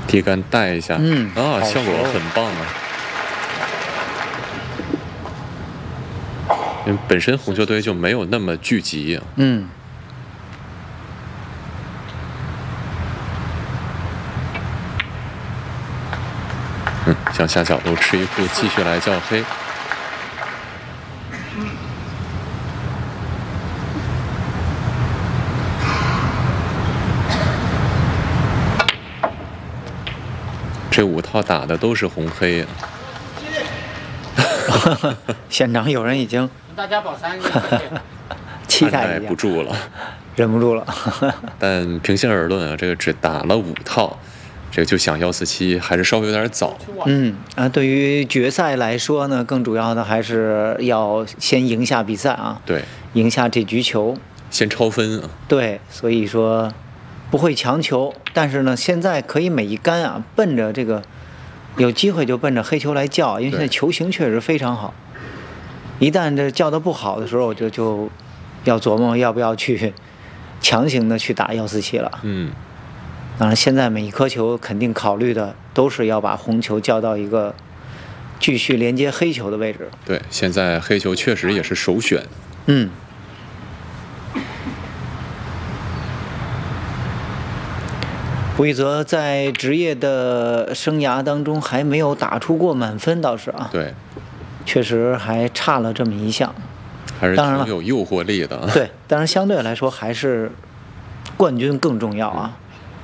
低杆带一下，效果很棒啊。因为本身红球队就没有那么聚集啊。向下角度吃一库，继续来叫黑。这5套打的都是红黑啊。 现场有人已经大家保3个， 期待不住了， 忍不住了。 但平心而论啊，这个只打了5套，这个就想147还是稍微有点早。 对于决赛来说呢，更主要的还是要先赢下比赛啊。 对， 赢下这局球， 先超分啊。 对，所以说不会强求，但是呢，现在可以每一杆啊，奔着这个有机会就奔着黑球来叫，因为现在球形确实非常好。一旦这叫得不好的时候，我就要琢磨要不要去强行的去打147了。当然，现在每一颗球肯定考虑的都是要把红球叫到一个继续连接黑球的位置。 对，现在黑球确实也是首选。 吴一泽在职业的生涯当中还没有打出过满分，倒是啊。 对， 确实还差了这么一项。 还是挺有诱惑力的。 对，当然相对来说还是冠军更重要啊。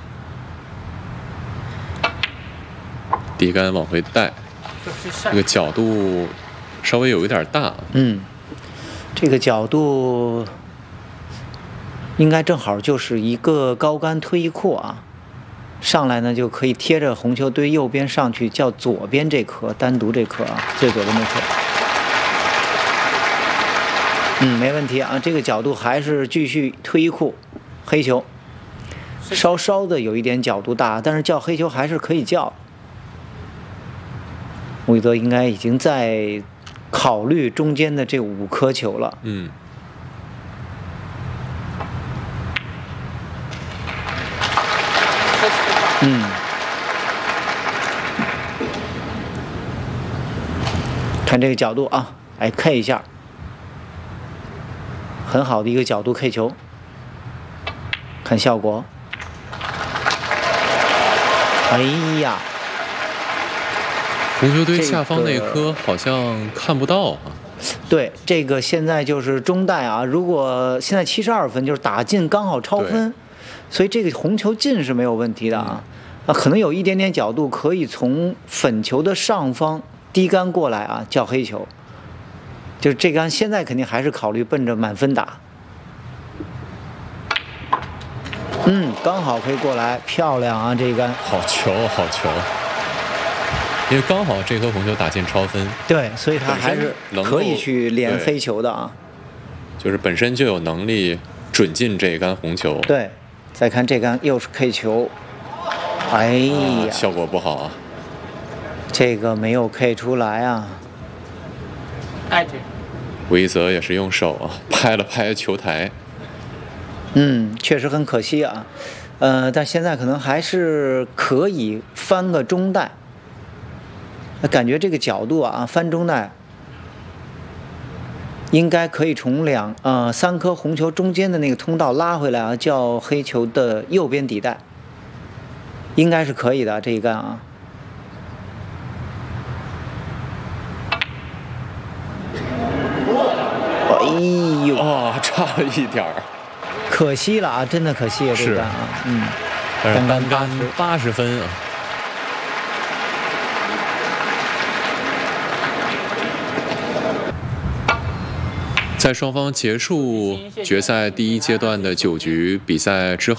低杆往回带，这个角度稍微有一点大。 这个角度应该正好就是一个高杆推一库啊，上来呢就可以贴着红球堆右边上去，叫左边这颗，单独这颗啊，最左边那颗。没问题啊，这个角度还是继续推一库，黑球，稍稍的有一点角度大，但是叫黑球还是可以叫。吴一泽应该已经在考虑中间的这5颗球了。看这个角度啊，K 一下，很好的一个角度 K 球，看效果。哎呀！ 红球堆下方那颗好像看不到啊。 对，这个现在就是中带啊，如果现在72分，就是打进刚好超分，所以这个红球进是没有问题的啊。可能有一点点角度可以从粉球的上方低杆过来啊，叫黑球。就是这杆现在肯定还是考虑奔着满分打。刚好可以过来，漂亮啊！这一杆好球，好球！因为刚好这颗红球打进超分， 对，所以他还是可以去连黑球的啊。 就是本身就有能力准进这一杆红球。 对，再看这杆又是 K 球，哎呀， 效果不好啊。 这个没有 K 出来啊。 吴一泽也是用手啊拍了拍球台。 确实很可惜啊。但现在可能还是可以翻个中带。感觉这个角度啊，翻中带应该可以从3颗红球中间的那个通道拉回来啊，叫黑球的右边底带，应该是可以的这一杆啊。哎呦， 差了一点儿， 可惜了啊，真的可惜了这杆啊。 但是单杆80分啊。在双方结束决赛第1阶段的9局比赛之后。